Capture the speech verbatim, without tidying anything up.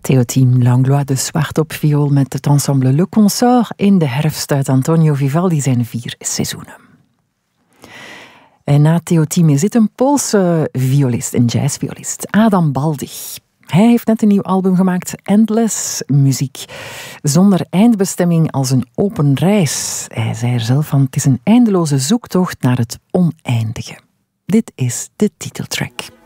Théotime Langlois de Zwart op viool met het ensemble Le Consort in de herfst uit Antonio Vivaldi zijn vier seizoenen. En na Théotime is dit een Poolse violist, een jazzviolist, Adam Baldig. Hij heeft net een nieuw album gemaakt, Endless, muziek zonder eindbestemming als een open reis. Hij zei er zelf van, het is een eindeloze zoektocht naar het oneindige. Dit is de titeltrack.